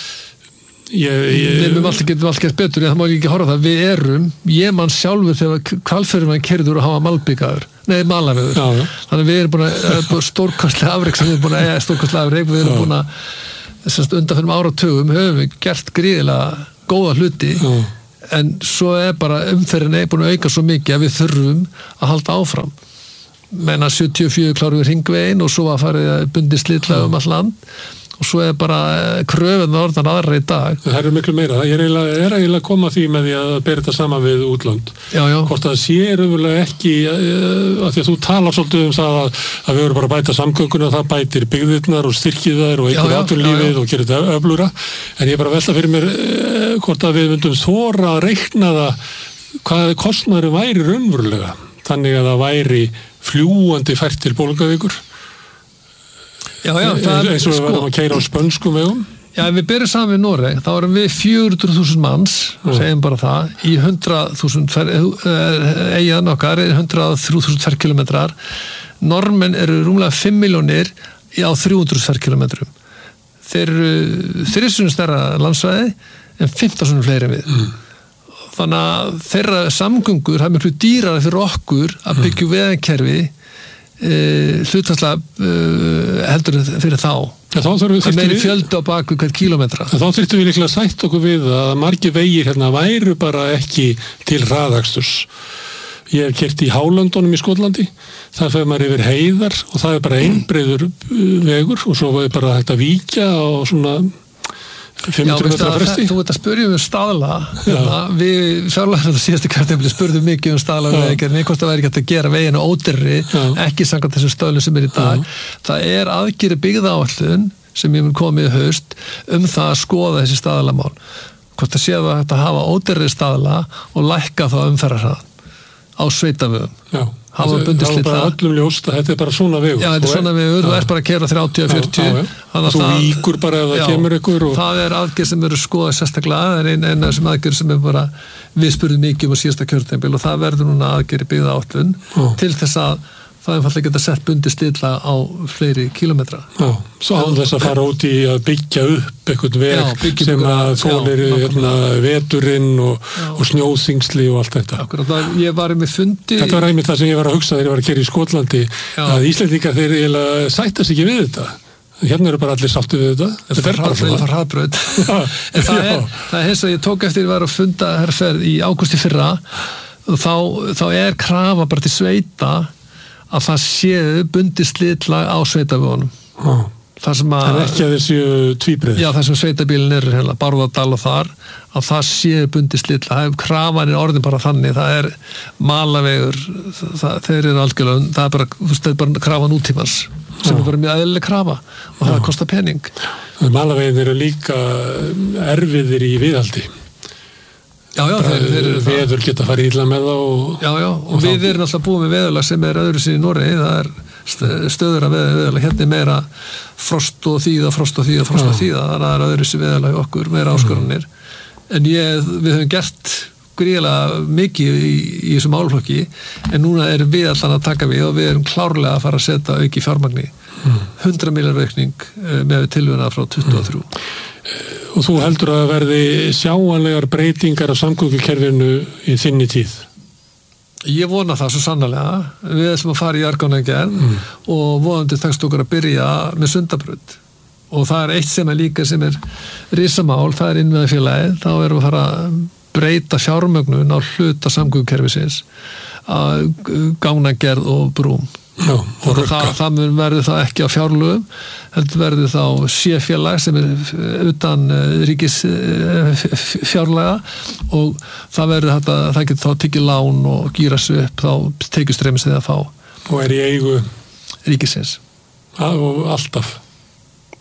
Við getum alltaf gert betur en það má ekki horfa það, ég man sjálfur þegar Hvalfjörðurinn keyrður og hafa malbyggaður, malarveður þannig við erum búin að stórkostlega afrek sem við erum búin að stórkostlega afrek við erum búin að undanfennum áratugum höfum við gert gríðilega góða hluti en svo bara umferðin búin að auka svo mikið að við þurfum að halda áfram meina 74 kláru við hringveginn og svo að farið að bundi slitla all land og svo bara kröfun orðan aðra í dag. Það miklu meira. Ég er eiginlega að koma því með því að bera þetta saman við útlönd. Hvort það sé raunverulega ekki að því að þú talar svolítið það að við verum bara að bæta samgönguna, það bætir byggðirnar og styrkir þær og einhver atvinnulífið og gerir þetta öflura. En ég bara velta fyrir mér hvort að við myndum þora að reikna það hvað kostnaður væri raunverulega. Þannig að það væri fljúandi fært til Bolungarvíkur. Eins og við varum að keyra á spönskum vegum. Ef við byrjum saman við Noreg, þá erum við 400.000 manns, segjum bara það, í 100.000 eyjan okkar, 103.000 ferkilometrar. Normenn eru rúmlega 5 milljónir á 300 ferkilometrum. Þeir eru 3 stærra landsvæði en 15 fleiri en við. Þannig að þeirra samgöngur hafa miklu dýrara fyrir okkur að byggja vegakerfi hlutfallslega heldur fyrir þá. Það meiri fjöldi á baku hvert kílómetra. Þá þyrftum við líklega sætt okkur við að margir vegir væru bara ekki til hraðaksturs. Ég hef keyrt í Hálöndunum í Skotlandi. Það fer maður yfir heiðar og það bara einbreiður vegur og svo var bara hægt að víkja á svona 500 metra fresti. Þú veit að spyrjum staðla. Við fjárlega þetta síðastu kjörtímabili spurðum mikið staðla vegagerðinni, hvort það væri ekki að gera veginu ódýrari, ekki samkvæmt þessum stöðlum sem í dag. Það aðgerið byggðaáætlun sem ég mun komið í haust það að skoða þessi staðlamál. Hvort það sé að þetta hafa ódýrari staðla og lækka þá umferðarhraðan á sveitavegum. Það var bara öllum ljóst að þetta bara svona vegur. Já, þetta svona vegur, þú bara að keyra 30-40. Þú víkur bara ef það kemur ykkur. Það aðgerð sem eru skoðað sérstaklega, það einn af þessum aðgerð sem bara við spurðum mikið á síðasta kjörtímabil og það verður núna aðgerð í byggðaáætlun til þess að það einfallega geta sett bundi stilla á fleiri kílómetra. Svo án þess að fara út í að byggja upp einhvern veg sem að þolir veturinn og snjóþingsli og allt þetta. Akkurat, ég var með fundi... Þetta var einmitt það sem ég var að hugsa þegar ég var að keyra í Skotlandi, að Íslendingar þeir sættast ekki við þetta. Hérna eru bara allir sáttið við þetta. Þetta er bara svona. Það er hraðbraut. En það er eins og ég tók eftir að ég var að funda herferð í ágúst í fyrra, þá krafa bara til sveita að það séu bundi slitlag á sveitavögunum. Það er ekki að þessu tvíbreið. Já, það sem sveitabílinn eru hérna, Bárðardal og þar, að það séu bundi slitlag. Krafan orðin bara þannig, það er malavegur, þeir eru algjörlega, það er bara krafa nútímans, sem er bara mjög eðlileg krafa og það kostar pening. Malavegin eru líka erfiðir í viðhaldi. Veður geta að fara illa með það og við erum alltaf búið með veðurlag sem er öðru sinni í Noregi, það er stöður að veðurlag, hérna er meira frost og þíða, þannig að það er öðru sinni veðurlag okkur, meira áskorunir en við höfum gert gríðilega mikið í þessum málflokki en núna erum við allan að taka við og við erum klárlega að fara að setja auki fjármagni 100 milljónar aukning með tilvuna frá 23. Og þú heldur að verði sjáanlegar breytingar á samgöngukerfinu í þinni tíð? Ég vona það svo sannarlega. Við ætlum að fara í jarðgangagerð og vonandi tekst okkur að byrja með Sundabraut. Og það er eitt sem er líka sem er risamál, það er innviðafélagið. Þá erum við að fara að breyta fjármögnun á hluta samgöngukerfisins að gangagerð og brúm. Og það verður það ekki á fjárlögum, heldur verður þá séfélag sem er utan ríkisfjárlaga og það verður þetta, það getur þá tekið lán og gýra sig upp, þá tekið streymis þegar að fá. Og er í eigu? Ríkisins. Og alltaf?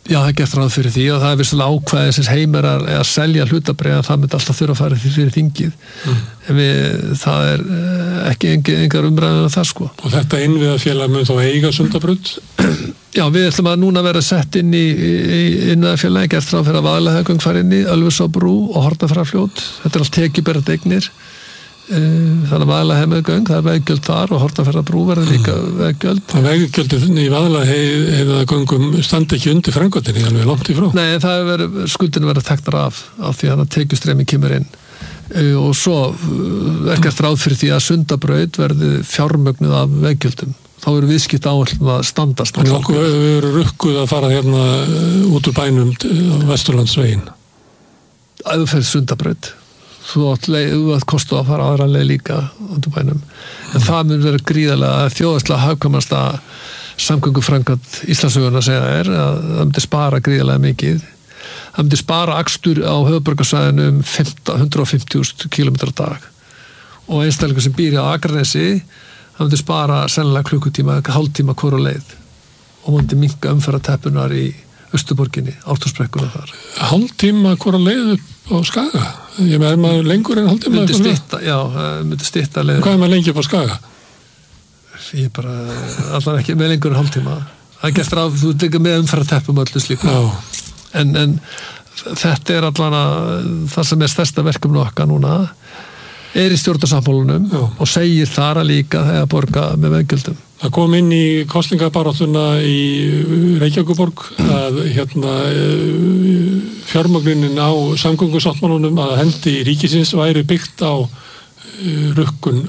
Já, það er gert ráð fyrir því og það er vissulega ákvæði sem heimir að selja hlutabréf, það myndi alltaf þurfa að fara því fyrir þingið. En það er ekki engar umræður það sko. Og þetta innviðafélag mun þá eiga Sundabraut? Já, við ætlum að núna vera sett inn í innviðafélagi, gert ráð fyrir að Vaðlaheiðargöng fara inn í, Ölfusárbrú og Hornafjarðarfljót. Þetta er allt tekjuberandi eignir. Þannig að Vaðlaheiðargöng, það er veggjöld þar og Hornafjarðarbrú verður líka veggjöld. Það veggjöldin í Vaðlaheiðargöngum standi ekki undir framkvæmdinni, alveg langt í frá. Nei, skuldinu verður teknar af því að tekjustreymi kemur inn. Og svo er gert ráð fyrir því að Sundabraut verði fjármögnuð af veggjöldum. Þá eru viðskipt áætlun að standast. En okkur eru rukkuð að fara hérna út úr bænum á Vesturlandsveginn. Ef þú ferð Sundabraut. Þú átt kostu að fara aðra leið líka út úr bænum. En það mun vera gríðarlega þjóðhagslega hagkvæmasta samgönguframkvæmd Íslandssögunnar segja að það myndi spara gríðarlega mikið. Það myndi spara akstur á höfuðborgarsvæðinu 150.000 km á dag. Og einstaklingur sem býr á Akranesi, það myndi spara sennilega klukkutíma, hálftíma hvora leið. Og myndi minnka umferðarteppunar í Austurborginni, Ártúnsbrekkuna þar. Hálftíma hvora leið upp á Skaga? Ég með maður lengur en hálftíma? Myndi stytta leið. Hvað er maður lengi upp á Skaga? Ég bara, allan ekki með lengur en hálftíma. Það er gert ráð, þú líka með umferðarteppum öllu slíku. En þetta er allan það sem er stærsta verkefni okkar núna, er í stjórnarsáttmálanum og segir þar að líka þegar borga með veggjöldum. Það kom inn í kosningabaráttuna í Reykjavíkurborg að fjármögnunin á samgöngusáttmálanum að hendi ríkisins væri byggt á rukkun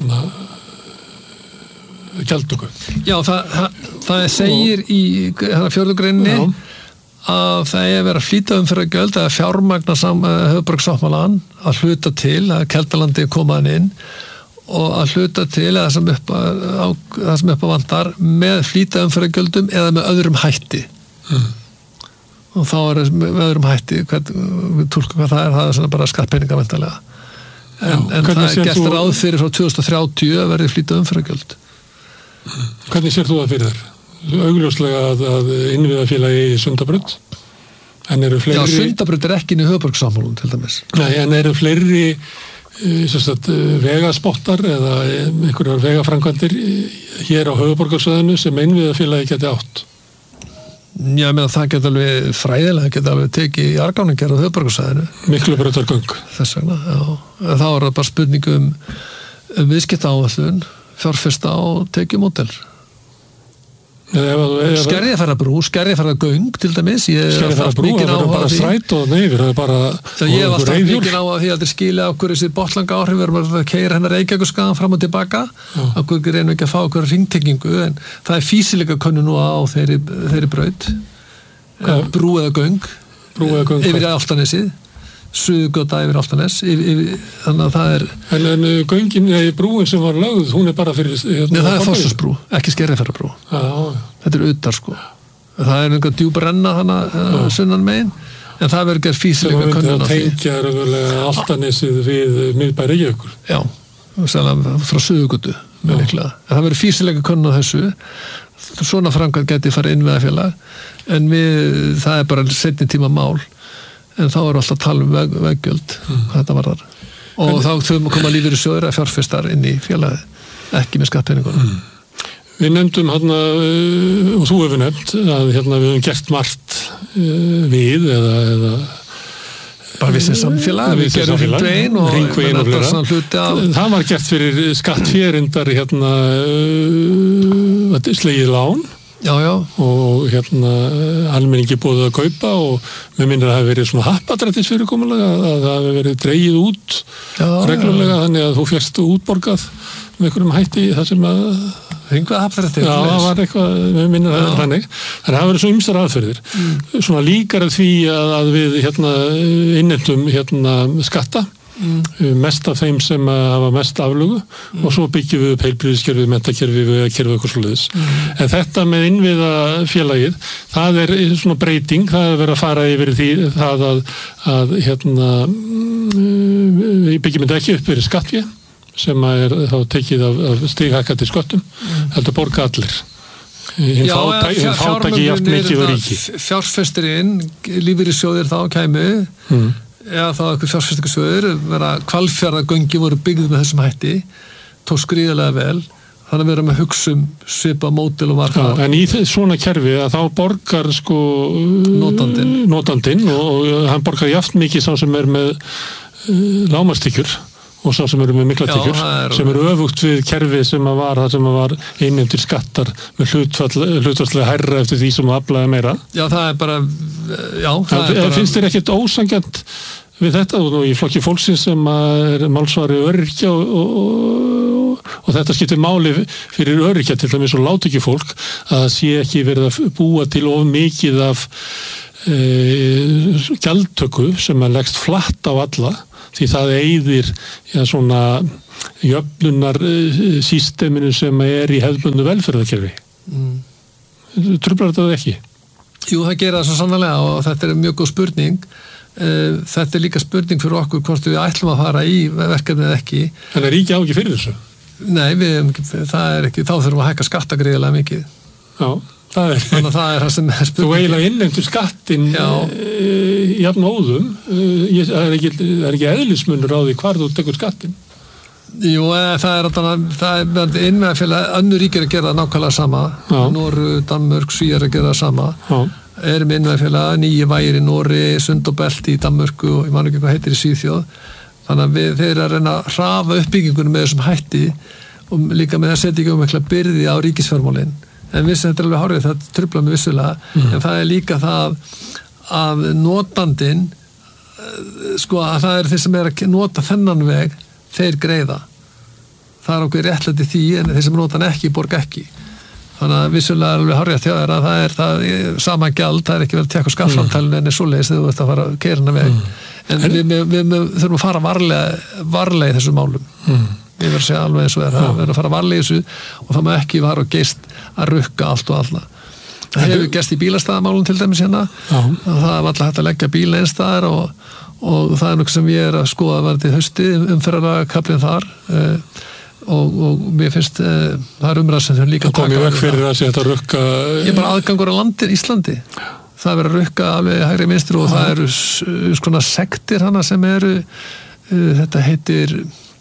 gjaldtöku. Já, það segir í fjórðu greininni að það er verið að flýta umferðargjöld eða fjármagna höfuðborgssáttmálan að hluta til að Keldalandi komaðan inn og að hluta til að það sem upp á vantar með flýta umferðargjöldum eða með öðrum hætti. Og þá er með öðrum hætti túlka hvað það er svona bara skattpeninga væntanlega. En það er gert ráð fyrir frá 2030 að verði flýta umferðargjöld. Hvernig sér þú það fyrir þér? Augljóslega að innviðafélagi í Sundabraut, en eru fleiri... Já, Sundabraut er ekki inn í höfuðborgssáttmálanum til dæmis. Nei, en eru fleiri vegaspottar eða einhverjar vegaframkvæmdir hér á höfuðborgarsvæðinu sem innviðafélagi geti átt? Já, meðan það geti alveg fræðilega geti alveg tekið í argáningar á höfuðborgarsvæðinu. Miklubrautargöng. Þess vegna, já. Þá er það bara spurning um viðskiptaáætlun, fjárfesta og tekjumódel. Skerjafjarðargöng til dæmis. Skerjafjarðarbrú, það er bara stræt og neyfir, það er bara ég hef alltaf mikið á að því að þið skilja okkur þessi botlanga áhrif, við erum að keyra hennar Reykjavíkurskagann fram og tilbaka, okkur reynum ekki að fá okkur hringtengingu, en það er físileika könnu nú á þeirri braut, brú eða göng yfir Álftanesið, Suðurgöta yfir Álftanes, þannig að það er... En göngin, brúin sem var lögð, hún er bara fyrir... Nei, það er Fossásbrú, ekki Skerjafjarðarbrú. Þetta er utar, sko. Það er einhver djúp renna þannig sunnan megin, en það verður gerð físilega könnun á því. Það tengja raunverulega Álftanesið við miðbæ Reykjavíkur. Já, frá Suðurgötu, með líklega. En það verður físilega könnun á þessu. Svona framkvæmd geti farið inn veðafélag, en það er bara seinni tíma mál. En þá eru alltaf að tala um veggjöld þetta var þar og þá þurfum að koma lífeyrissjóðir að fjárfestar inn í félagið, ekki með skattpeningunum. Við nefndum og þú hefur nefnt að við höfum gert margt við eða bara við sem samfélag, við gerum hringveginn og það var gert fyrir skattfjörindar slegið lán. Já. Og almenningi búið að kaupa og mér minnir að það hafi verið svona happadrættis fyrirkomulega að það hafi verið dregið út reglulega þannig að þú fékkst útborgað með einhverjum hætti það sem að Hringvað happadrættis? Já, það var eitthvað, mér minnir að það er þannig. Þannig að það hafi verið svo ýmsar aðferðir. Svona líkar að því að við innheimtum skatta mest af þeim sem hafa mest aflögu og svo byggjum við upp heilbrigðiskerfi, menntakerfi, vegakerfi og eitthvað svoleiðis. En þetta með innviðafélagið, það er svona breyting, það er verið að fara yfir því það að við byggjum þetta ekki upp fyrir skattfé sem er þá tekið af stighækkandi sköttum, þetta borga allir. fátæki jafn mikið og ríki. Fjárfestirinn, lífeyrissjóðir þá kæmu, eða þá eitthvað fjárfestingasjóðir, vera Hvalfjarðargöngin voru byggð með þessum hætti, tók skriðalega vel, þannig að vera með hugsum svipa mótil og marka. En í svona kerfi að þá borgar sko notandinn og hann borgar jafn mikið sá sem með lágmarkstykkjur og sá sem eru með mikla tykkjur sem eru öfugt við kerfi sem var innheimtir skattar með hlutfallslega hærra eftir því sem aflaði meira. Já, það er bara finnst þér ekkert ósanngjarnt við þetta og í flokki fólksins sem er málsvari öryrkja og þetta skiptir máli fyrir öryrkja til dæmis og lágtekjufólk að það sé ekki verið að búa til of mikið af gjaldtöku sem að leggst flatt á alla því það eyðir svona jöfnunar systeminu sem er í hefðbundnu velferðarkerfi. Truflar þetta ekki? Jú, það gera það svo sannarlega og þetta er mjög góð spurning. Þetta er líka spurning fyrir okkur hvort við ætlum að fara í verkefnið ekki. En það ríki á ekki fyrir þessu? Nei, það er ekki, þá þurfum að hækka skatta gríðarlega mikið. Já. Þannig að það er það sem er spurning. Þú eiginlega innheimtur skattinn jafn óðum. Það er ekki eðlismunur á því hvar þú tekur skattinn. Jú, það er innmeðafélag, önnur ríkir að gera nákvæmlega sama. Noreg, Danmörk, Svíar að gera sama. Erum innmeðafélag, Nýju Vægir í Noregi, Sund og Belti í Danmörku og ég man ekki hvað heitir í Svíþjóð. Þannig að þeir að reyna að hraða uppbyggingunum með þessum hætti og líka með að setja ekki mikla byrði á ríkisfjármálin. En þetta er alveg hárið, það truflar mig vissulega, en það er líka það að notandinn, sko að það er þeir sem er að nota þennan veg, þeir greiða. Það er okkur réttlæti því, en þeir sem nota hann ekki, borga ekki. Þannig að vissulega er alveg hárið þjóðar að það er sama gjald, það er ekki verið að tekja skattframtalinu en er svoleiðis þegar þú ert að fara að keyra hana veg. En við þurfum að fara varlega í þessum málum. Ég verður að segja alveg eins og það verður að fara varlega í þessu og það má ekki vara og geist að rukka allt og alla. Það hefur gerst í bílastæðamálum til dæmis hérna. Það var alltaf hægt að leggja bíla einstæðar og það er nokkuð sem ég er að skoða var til hausti umferðarkablinn þar og mér finnst það er umræð sem líka það komið vekk fyrir að sé þetta rukka ég bara aðgangur á landir Íslandi það verður að rukka alveg hægri minstri og það eru svona sektir hana sem eru þetta heitir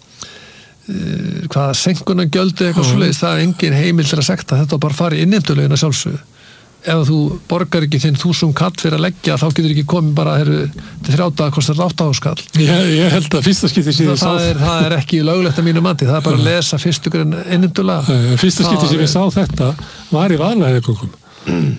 senkunargjöld eitthvað svoleiðis, það er engin heimil til að sekta þetta og bara fara í innheimtulögin að sjálfsögðu ef þú borgar ekki þinn 1000 kall fyrir að leggja þá getur ekki komið bara til 30 kostar 8.000 kall ég held að fyrsta skipti sem ég sá það er ekki löglegt að mínu mati, það er bara að lesa fyrstu grein innheimtulega fyrsta skipti sem ég sá þetta var í Vaðlaheiðargöngum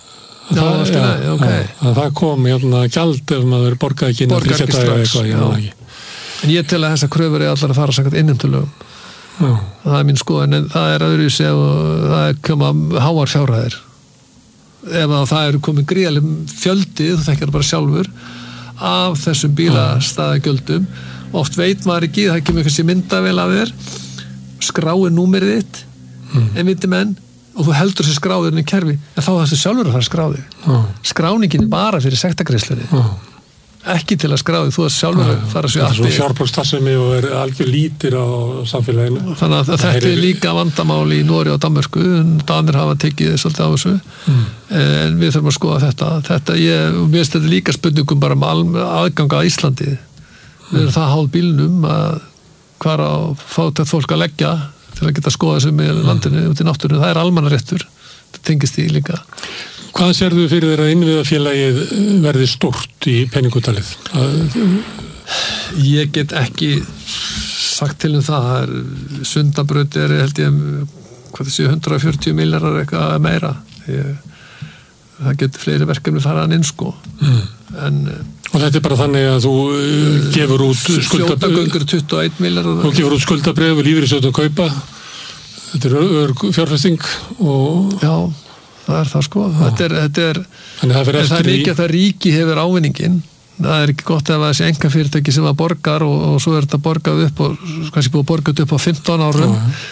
það kom gjald ef maður borgaði ekki borgar ekki strax en ég tel að þessar kröfur er allar að fara samkvæmt innheimtulögum það er mín skoðun en það er öðruvísi og það er koma háar fjárhæðir ef það eru komið gríðaleg fjöldi þú þekkir bara sjálfur af þessum bílastæðagjöldum oft veit maður ekki, það kemur kannski myndavél af þér skráir númerið þitt en viti menn og þú heldur þessi skráðurinn í kerfi en þá þessi sjálfur að fara skráði skráningin er bara fyrir sektargreiðslunni ekki til að skráði, þú að sjálfur fara sér aftur. Það er svo fjárprókstarsemi og er algjör lítir á samfélaginu. Þannig að þetta er líka vandamál í Noregi og Danmörku, Danir hafa tekið svolítið á þessu, en við þurfum að skoða þetta. Mér finnst þetta líka spurningum bara aðgang að Íslandi. Við erum það háð bílnum að hvar á fátækt fólk að leggja til að geta skoða þessu með landinu út í náttúrunni. Það er almannaréttur. Þetta tengist því líka. Hvað sérðu fyrir þér að innviðafélagið verði stórt í peningutalið? Ég get ekki sagt til það. Sundabraut held ég, 140 milljarðar eitthvað meira. Það getur fleiri verkefni faraðan inn sko. Og þetta er bara þannig að þú gefur út Fljótagöngur 21 milljarðar. Þú gefur út skuldabréf og lífeyrissjóð að kaupa. Þetta er fjárfesting og... Já. Það er það sko, þetta er það er mikið að það ríki hefur ávinningin það er ekki gott ef það sé einkafyrirtæki sem að borgar og svo er þetta borgað upp og kannski búið að borgað upp á 15 árum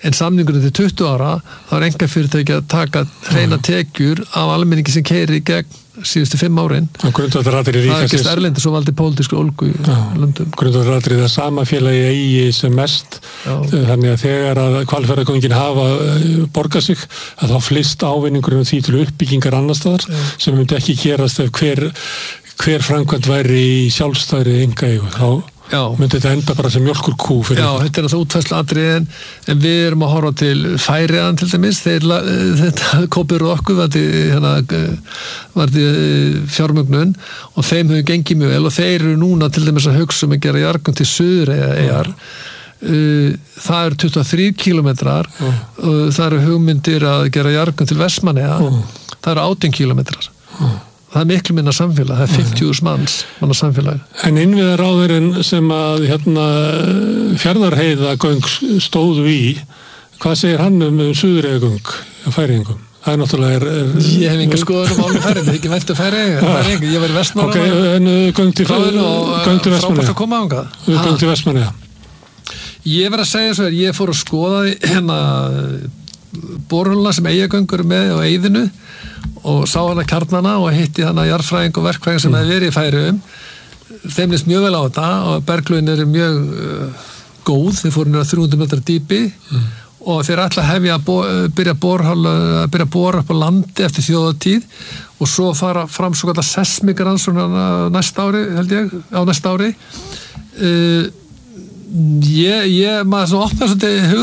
en samningurinn til 20 ára þá einkafyrirtæki að taka hreina tekjur af almenningi sem keyrir í gegn síðustu 5 árin. Það er ekki erlendis og valdi pólitísku ólgu í löndum. Grundvallaratriði að sama félagi eigi sem mest, þannig að þegar að hvalfjarðargöngin hafa borgað sig, að þá flyst ávinningurinn því til uppbyggingar annar staðar sem myndi ekki gerast ef hver framkvæmd væri í sjálfstæðri einkaeigu. Þá myndi þetta enda bara sem mjólkurkú fyrir. Já, þetta er alltaf útfærsluatriðin, en við erum að horfa til Færeyjan til dæmis, þetta kópir okkur varði fjármögnun og þeim hefur gengið mjög vel og þeir eru núna til dæmis að hugsa að gera jarðgöng til Suðureyjar. Það eru 23 kilometrar og það eru hugmyndir að gera jarðgöng til Vestmannaeyja, það eru 18 kilometrar. Það er miklu minna samfélag, það er 50.000 manna samfélag. En innviðaráðurinn sem að Fjarðarheiðagöng stóðu í, hvað segir hann Suðureyjagöng og Færeyingum? Það er náttúrulega Ég hef enga skoðun á Færeyingum, ekki velt Færeyingum, ég var í Vestmannaeyja. Ok, en göng til Vestmannaeyja. Frábært að koma ánga. Göng til Vestmannaeyja. Ég verð að segja svo, ég fór að skoða borholuna sem Eyjagöngur með á Eyðinu og sá hana kjarnana og hitti hana jarðfræðing og verkfræðing sem hefði verið í Færeyjum. Þeim lýst mjög vel á þetta og berglögin eru mjög góð, þeir fóru niður 300 metrar dýpi og þeir ætla að hefja að byrja að bora upp á landi eftir þjóðatíð og svo fara fram svo kallar seismikrannsóknir næsta ári, held ég, á næsta ári. Maður svona opnar svolítið